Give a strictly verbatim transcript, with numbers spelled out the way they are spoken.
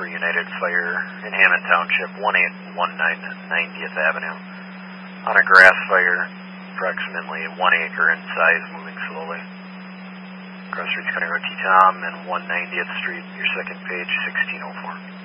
for United Fire in Hammond Township, one eight one nine ninetieth Avenue. On a grass fire, approximately one acre in size, moving slowly. Cross Streets County Road T Tom and one ninetieth Street, your second page, sixteen oh four.